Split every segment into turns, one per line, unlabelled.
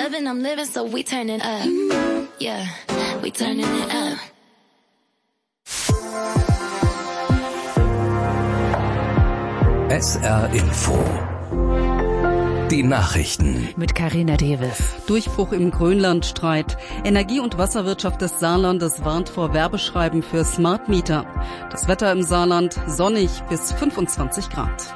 I'm living, so we turning up. Yeah, we turning it up.
SR Info. Die Nachrichten.
Mit Carina Deves.
Durchbruch im Grönlandstreit. Energie- und Wasserwirtschaft des Saarlandes warnt vor Werbeschreiben für Smart Meter. Das Wetter im Saarland sonnig bis 25 Grad.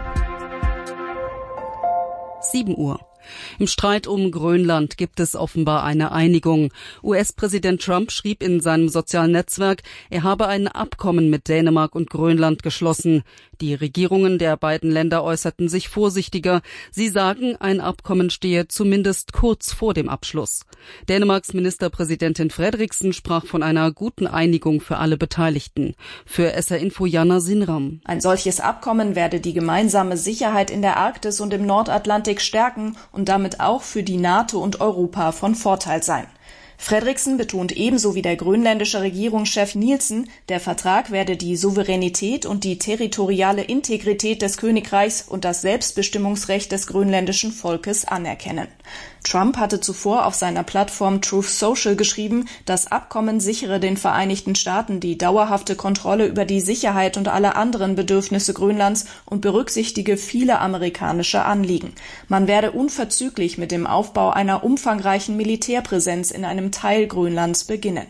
7 Uhr. Im Streit um Grönland gibt es offenbar eine Einigung. US-Präsident Trump schrieb in seinem sozialen Netzwerk, er habe ein Abkommen mit Dänemark und Grönland geschlossen. Die Regierungen der beiden Länder äußerten sich vorsichtiger. Sie sagen, ein Abkommen stehe zumindest kurz vor dem Abschluss. Dänemarks Ministerpräsidentin Frederiksen sprach von einer guten Einigung für alle Beteiligten. Für SR Info Jana Sinram.
Ein solches Abkommen werde die gemeinsame Sicherheit in der Arktis und im Nordatlantik stärken und damit auch für die NATO und Europa von Vorteil sein. Frederiksen betont ebenso wie der grönländische Regierungschef Nielsen, der Vertrag werde die Souveränität und die territoriale Integrität des Königreichs und das Selbstbestimmungsrecht des grönländischen Volkes anerkennen. Trump hatte zuvor auf seiner Plattform Truth Social geschrieben, das Abkommen sichere den Vereinigten Staaten die dauerhafte Kontrolle über die Sicherheit und alle anderen Bedürfnisse Grönlands und berücksichtige viele amerikanische Anliegen. Man werde unverzüglich mit dem Aufbau einer umfangreichen Militärpräsenz in einem Teil Grönlands beginnen.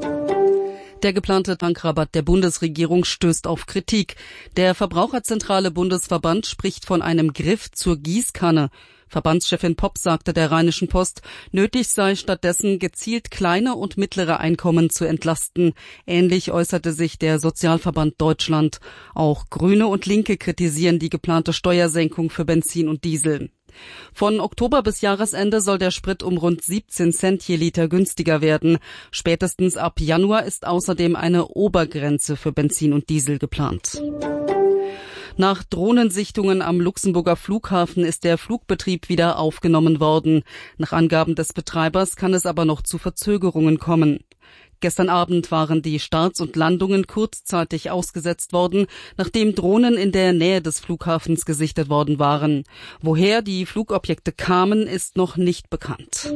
Der geplante Tankrabatt der Bundesregierung stößt auf Kritik. Der Verbraucherzentrale Bundesverband spricht von einem Griff zur Gießkanne. Verbandschefin Popp sagte der Rheinischen Post, nötig sei stattdessen gezielt kleine und mittlere Einkommen zu entlasten. Ähnlich äußerte sich der Sozialverband Deutschland. Auch Grüne und Linke kritisieren die geplante Steuersenkung für Benzin und Diesel. Von Oktober bis Jahresende soll der Sprit um rund 17 Cent je Liter günstiger werden. Spätestens ab Januar ist außerdem eine Obergrenze für Benzin und Diesel geplant. Nach Drohnensichtungen am Luxemburger Flughafen ist der Flugbetrieb wieder aufgenommen worden. Nach Angaben des Betreibers kann es aber noch zu Verzögerungen kommen. Gestern Abend waren die Starts und Landungen kurzzeitig ausgesetzt worden, nachdem Drohnen in der Nähe des Flughafens gesichtet worden waren. Woher die Flugobjekte kamen, ist noch nicht bekannt.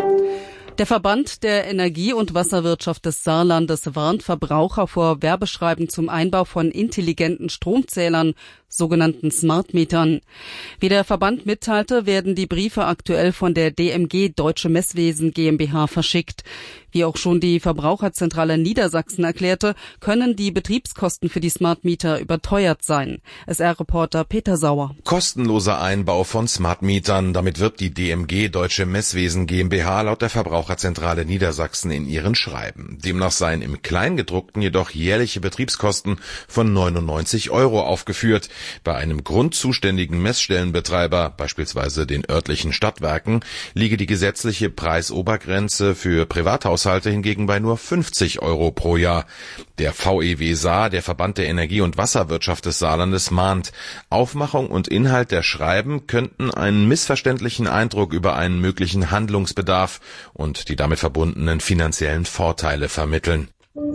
Der Verband der Energie- und Wasserwirtschaft des Saarlandes warnt Verbraucher vor Werbeschreiben zum Einbau von intelligenten Stromzählern, sogenannten Smart Metern. Wie der Verband mitteilte, werden die Briefe aktuell von der DMG Deutsche Messwesen GmbH verschickt. Wie auch schon die Verbraucherzentrale Niedersachsen erklärte, können die Betriebskosten für die Smart Meter überteuert sein. SR-Reporter Peter Sauer.
Kostenloser Einbau von Smart Metern. Damit wirbt die DMG Deutsche Messwesen GmbH laut der Verbraucherzentrale Niedersachsen in ihren Schreiben. Demnach seien im Kleingedruckten jedoch jährliche Betriebskosten von 99 € aufgeführt. Bei einem grundzuständigen Messstellenbetreiber, beispielsweise den örtlichen Stadtwerken, liege die gesetzliche Preisobergrenze für Privathaushalte hingegen bei nur 50 € pro Jahr. Der VEW Saar, der Verband der Energie- und Wasserwirtschaft des Saarlandes, mahnt, Aufmachung und Inhalt der Schreiben könnten einen missverständlichen Eindruck über einen möglichen Handlungsbedarf und die damit verbundenen finanziellen Vorteile vermitteln.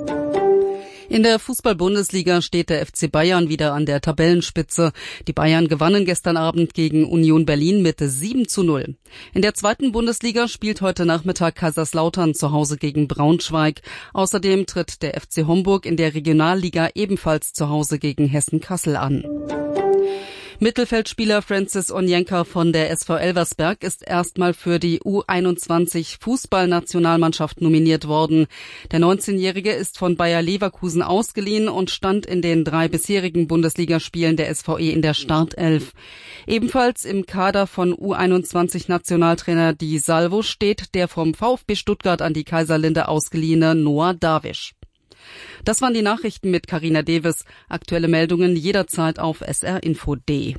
In der Fußball-Bundesliga steht der FC Bayern wieder an der Tabellenspitze. Die Bayern gewannen gestern Abend gegen Union Berlin mit 7:0. In der zweiten Bundesliga spielt heute Nachmittag Kaiserslautern zu Hause gegen Braunschweig. Außerdem tritt der FC Homburg in der Regionalliga ebenfalls zu Hause gegen Hessen-Kassel an. Mittelfeldspieler Francis Onyenka von der SV Elversberg ist erstmal für die U21 Fußballnationalmannschaft nominiert worden. Der 19-Jährige ist von Bayer Leverkusen ausgeliehen und stand in den 3 bisherigen Bundesligaspielen der SVE in der Startelf. Ebenfalls im Kader von U21-Nationaltrainer Di Salvo steht der vom VfB Stuttgart an die Kaiserlinde ausgeliehene Noah Davisch. Das waren die Nachrichten mit Carina Deves. Aktuelle Meldungen jederzeit auf srinfo.de.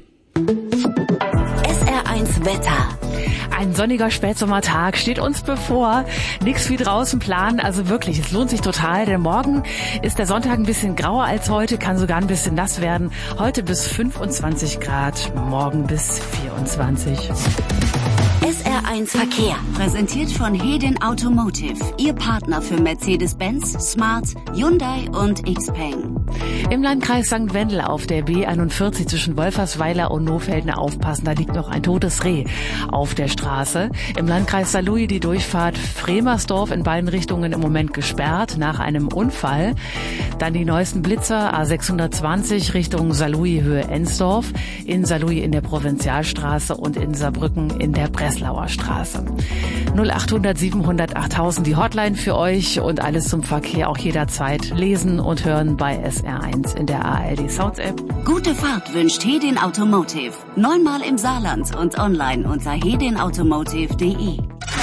SR1 Wetter.
Ein sonniger Spätsommertag steht uns bevor. Nix wie draußen planen, also wirklich, es lohnt sich total, denn morgen ist der Sonntag ein bisschen grauer als heute, kann sogar ein bisschen nass werden. Heute bis 25 Grad, morgen bis 24.
SR1
SR1 Verkehr. Präsentiert von Hedin Automotive. Ihr Partner für Mercedes-Benz, Smart, Hyundai und Xpeng.
Im Landkreis St. Wendel auf der B41 zwischen Wolfersweiler und Nohfelden aufpassen. Da liegt noch ein totes Reh auf der Straße. Im Landkreis Saarlouis die Durchfahrt Fremersdorf in beiden Richtungen im Moment gesperrt nach einem Unfall. Dann die neuesten Blitzer A620 Richtung Saarlouis Höhe Ensdorf, in Saarlouis in der Provinzialstraße und in Saarbrücken in der Breslauer Straße. 0800 700 8000 die Hotline für euch und alles zum Verkehr auch jederzeit lesen und hören bei SR1 in der ARD Sounds App.
Gute Fahrt wünscht Hedin Automotive. 9-mal im Saarland und online unter hedinautomotive.de.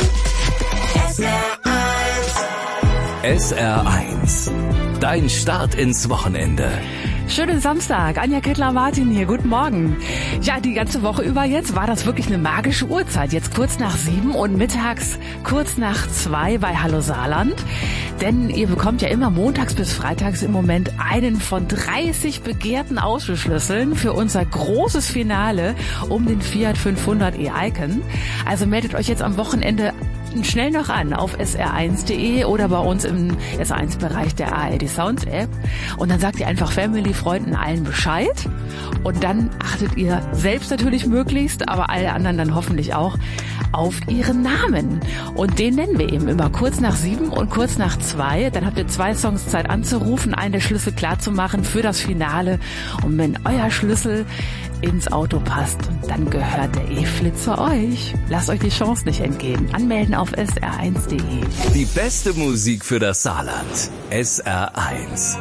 SR1. Dein Start ins Wochenende.
Schönen Samstag, Anja Kettler-Martin hier, guten Morgen. Ja, die ganze Woche über jetzt war das wirklich eine magische Uhrzeit. Jetzt kurz nach 7 und mittags kurz nach 2 bei Hallo Saarland. Denn ihr bekommt ja immer montags bis freitags im Moment einen von 30 begehrten Ausschlussschlüsseln für unser großes Finale um den Fiat 500 e-Icon. Also meldet euch jetzt am Wochenende schnell noch an auf sr1.de oder bei uns im SR1-Bereich der ARD Sounds App. Und dann sagt ihr einfach Family, Freunden, allen Bescheid. Und dann achtet ihr selbst natürlich möglichst, aber alle anderen dann hoffentlich auch auf ihren Namen. Und den nennen wir eben immer kurz nach 7 und kurz nach 2. Dann habt ihr 2 Songs Zeit anzurufen, einen der Schlüssel klar zu machen für das Finale. Und wenn euer Schlüssel ins Auto passt, dann gehört der E-Flitzer euch. Lasst euch die Chance nicht entgehen. Anmelden auf sr1.de.
Die beste Musik für das Saarland. SR1.